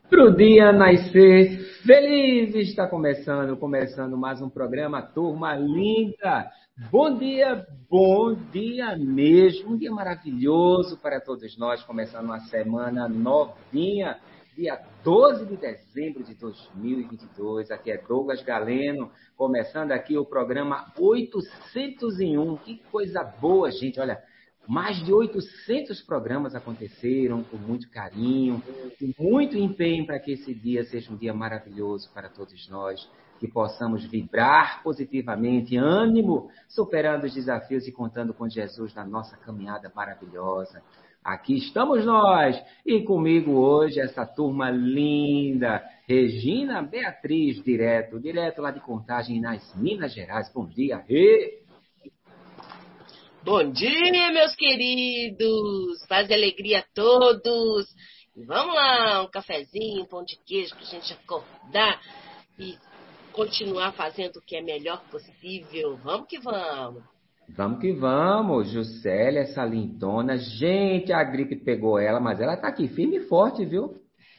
Pro dia nascer feliz, está começando mais um programa, turma linda. Bom dia mesmo, um dia maravilhoso para todos nós, começando uma semana novinha, dia 12 de dezembro de 2022. Aqui é Douglas Galeno, começando aqui o programa 801. Que coisa boa, gente, olha. Mais de 800 programas aconteceram com muito carinho, com muito empenho para que esse dia seja um dia maravilhoso para todos nós, que possamos vibrar positivamente, ânimo, superando os desafios e contando com Jesus na nossa caminhada maravilhosa. Aqui estamos nós, e comigo hoje essa turma linda, Regina Beatriz, direto lá de Contagem, nas Minas Gerais. Bom dia, Rê! Bom dia, meus queridos! Paz e alegria a todos! E vamos lá, um cafezinho, um pão de queijo para a gente acordar e continuar fazendo o que é melhor possível. Vamos que vamos! Vamos que vamos, Juscelia, essa lindona. Gente, a gripe pegou ela, mas ela tá aqui firme e forte, viu?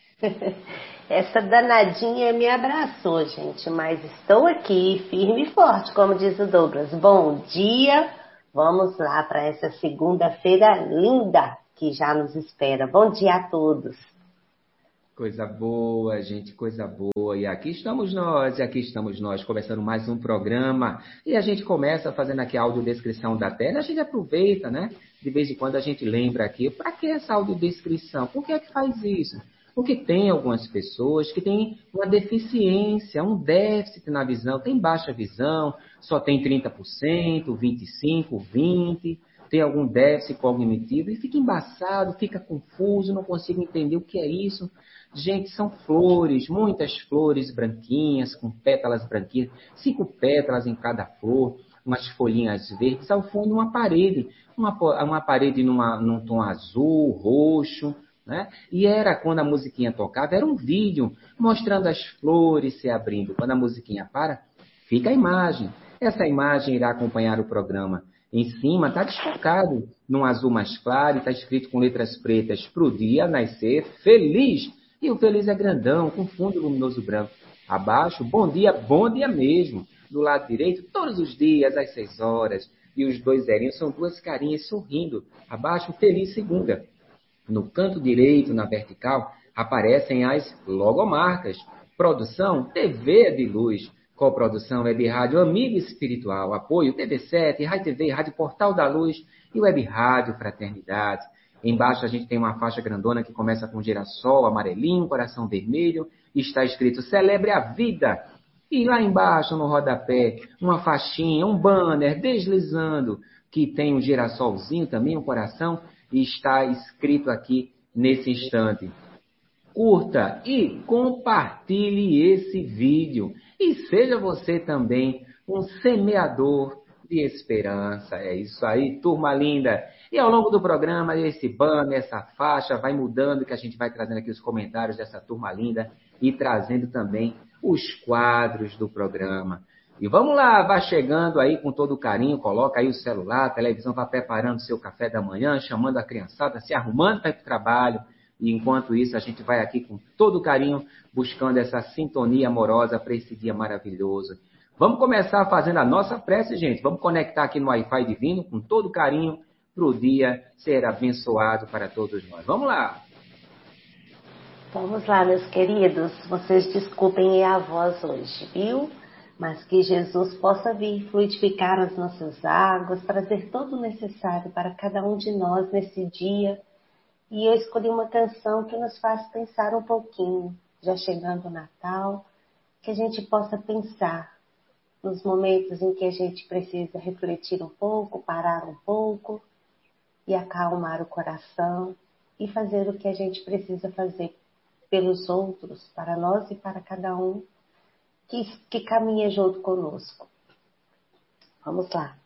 Essa danadinha me abraçou, gente, mas estou aqui firme e forte, como diz o Douglas. Bom dia! Vamos lá para essa segunda-feira linda que já nos espera. Bom dia a todos. Coisa boa, gente, coisa boa. E aqui estamos nós, começando mais um programa. E a gente começa fazendo aqui a audiodescrição da tela. A gente aproveita, né? De vez em quando a gente lembra aqui, para que essa audiodescrição? Por que é que faz isso? Porque tem algumas pessoas que têm uma deficiência, um déficit na visão, tem baixa visão, só tem 30%, 25%, 20%, tem algum déficit cognitivo e fica embaçado, fica confuso, não consigo entender o que é isso. Gente, são flores, muitas flores branquinhas, com pétalas branquinhas, 5 pétalas em cada flor, umas folhinhas verdes, ao fundo uma parede num tom azul, roxo, né? E era quando a musiquinha tocava, era um vídeo mostrando as flores se abrindo. Quando a musiquinha para, fica a imagem. Essa imagem irá acompanhar o programa. Em cima está destacado, num azul mais claro, está escrito com letras pretas, pro dia nascer feliz. E o feliz é grandão, com fundo luminoso branco. Abaixo, bom dia mesmo. Do lado direito, todos os dias, às 6 horas. E os dois zerinhos são duas carinhas sorrindo. Abaixo, feliz segunda. No canto direito, na vertical, aparecem as logomarcas. Produção, TV de Luz. Coprodução, Web Rádio Amigo Espiritual. Apoio, TV7, Rádio TV, Rádio Portal da Luz e Web Rádio Fraternidade. Embaixo a gente tem uma faixa grandona que começa com girassol amarelinho, coração vermelho. Está escrito Celebre a Vida. E lá embaixo, no rodapé, uma faixinha, um banner deslizando, que tem um girassolzinho também, um coração, e está escrito aqui nesse instante. Curta e compartilhe esse vídeo. E seja você também um semeador de esperança. É isso aí, turma linda. E ao longo do programa, esse banner, essa faixa vai mudando, que a gente vai trazendo aqui os comentários dessa turma linda e trazendo também os quadros do programa. E vamos lá, vá chegando aí com todo carinho, coloca aí o celular, a televisão, vá preparando seu café da manhã, chamando a criançada, se arrumando para ir para o trabalho. E enquanto isso, a gente vai aqui com todo carinho, buscando essa sintonia amorosa para esse dia maravilhoso. Vamos começar fazendo a nossa prece, gente. Vamos conectar aqui no Wi-Fi divino, com todo carinho, para o dia ser abençoado para todos nós. Vamos lá! Vamos lá, meus queridos. Vocês desculpem a voz hoje, viu? Mas que Jesus possa vir fluidificar as nossas águas, trazer todo o necessário para cada um de nós nesse dia. E eu escolhi uma canção que nos faz pensar um pouquinho, já chegando o Natal, que a gente possa pensar nos momentos em que a gente precisa refletir um pouco, parar um pouco e acalmar o coração e fazer o que a gente precisa fazer pelos outros, para nós e para cada um que caminha junto conosco. Vamos lá.